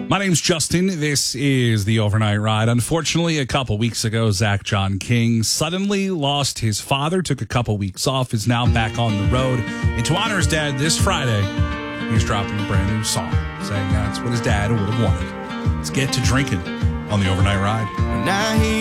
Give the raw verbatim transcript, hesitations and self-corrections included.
My name's Justin. This is the Overnight Ride. Unfortunately, a couple weeks ago, Zach John King suddenly lost his father, took a couple weeks off, is now back on the road. And to honor his dad this Friday, he's dropping a brand new song, saying that's what his dad would have wanted. Let's get to drinking on the Overnight Ride. Now he